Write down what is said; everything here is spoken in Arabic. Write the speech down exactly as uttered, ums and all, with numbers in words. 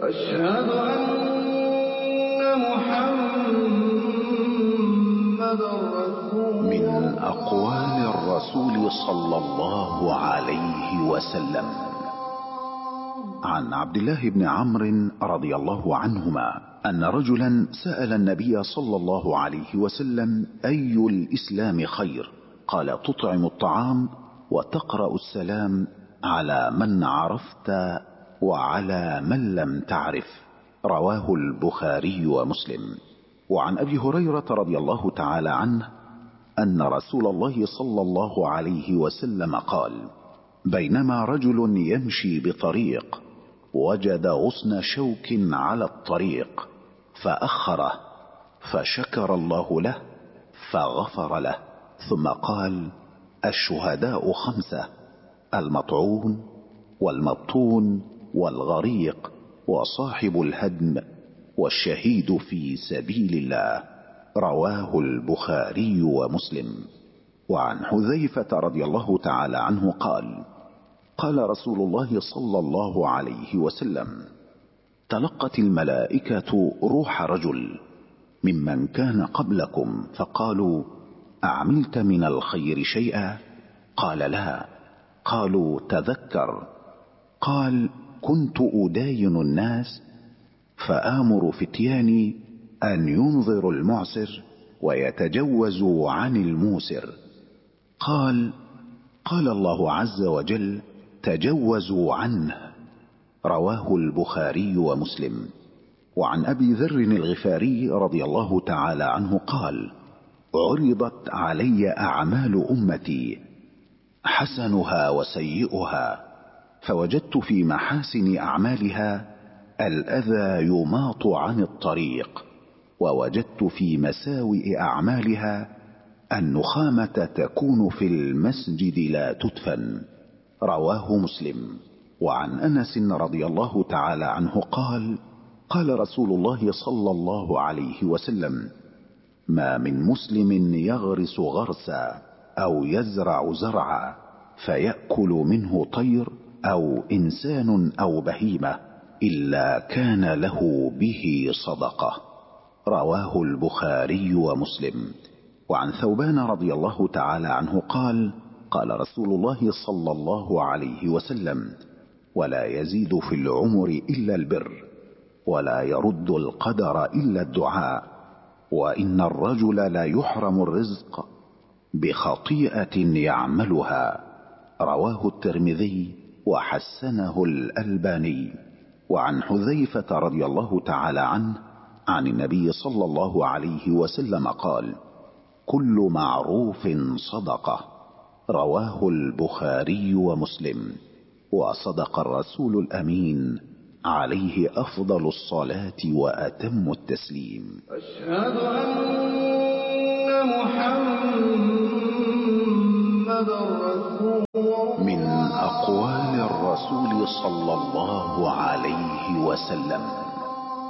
أشهد أن محمدًا رسول الله. من أقوال الرسول صلى الله عليه وسلم عن عبد الله بن عمرو رضي الله عنهما أن رجلا سأل النبي صلى الله عليه وسلم: أي الإسلام خير؟ قال: تطعم الطعام وتقرأ السلام على من عرفت وعلى من لم تعرف. رواه البخاري ومسلم. وعن أبي هريرة رضي الله تعالى عنه أن رسول الله صلى الله عليه وسلم قال: بينما رجل يمشي بطريق وجد غصن شوك على الطريق فأخره، فشكر الله له فغفر له، ثم قال: الشهداء خمسة: المطعون والمبطون والغريق وصاحب الهدم والشهيد في سبيل الله. رواه البخاري ومسلم. وعن حذيفة رضي الله تعالى عنه قال: قال رسول الله صلى الله عليه وسلم: تلقت الملائكة روح رجل ممن كان قبلكم فقالوا: أعملت من الخير شيئا؟ قال: لا. قالوا: تذكر. قال: كنت أداين الناس فآمر فتياني أن ينظروا المعسر ويتجوزوا عن الموسر. قال: قال الله عز وجل: تجوزوا عنه. رواه البخاري ومسلم. وعن أبي ذر الغفاري رضي الله تعالى عنه قال: عرضت علي أعمال أمتي حسنها وسيئها، فوجدت في محاسن أعمالها الأذى يماط عن الطريق، ووجدت في مساوئ أعمالها النخامة تكون في المسجد لا تدفن. رواه مسلم. وعن أنس رضي الله تعالى عنه قال: قال رسول الله صلى الله عليه وسلم: ما من مسلم يغرس غرسا أو يزرع زرعا فيأكل منه طير أو إنسان أو بهيمة إلا كان له به صدقة. رواه البخاري ومسلم. وعن ثوبان رضي الله تعالى عنه قال: قال رسول الله صلى الله عليه وسلم: ولا يزيد في العمر إلا البر، ولا يرد القدر إلا الدعاء، وإن الرجل لا يحرم الرزق بخطيئة يعملها. رواه الترمذي وحسنه الألباني. وعن حذيفة رضي الله تعالى عنه عن النبي صلى الله عليه وسلم قال: كل معروف صدقة. رواه البخاري ومسلم. وصدق الرسول الأمين عليه أفضل الصلاة وأتم التسليم. أشهد أن محمدًا رسول الله. من أقوال الرسول صلى الله عليه وسلم